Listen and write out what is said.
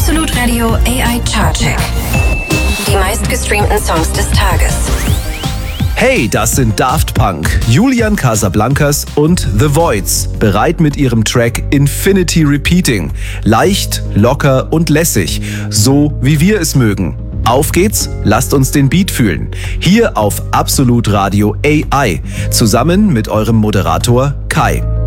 Absolut Radio AI Chartcheck. Die meistgestreamten Songs des Tages. Hey, das sind Daft Punk, Julian Casablancas und The Voids, bereit mit ihrem Track Infinity Repeating. Leicht, locker und lässig, so wie wir es mögen. Auf geht's, lasst uns den Beat fühlen. Hier auf Absolut Radio AI, zusammen mit eurem Moderator Kai.